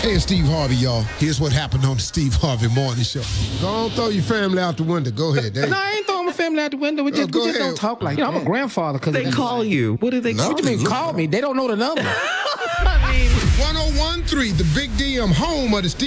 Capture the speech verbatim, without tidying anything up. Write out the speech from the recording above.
Hey, it's Steve Harvey, y'all. Here's what happened on the Steve Harvey Morning Show. Go on, throw your family out the window. Go ahead, Dave. No, I ain't throwing my family out the window. We just, go we just ahead. don't talk like you know, that. I'm a grandfather. Cause They call you. What do they call you? What you mean call me? They don't know the number. one oh one point three, the Big D M, home of the Steve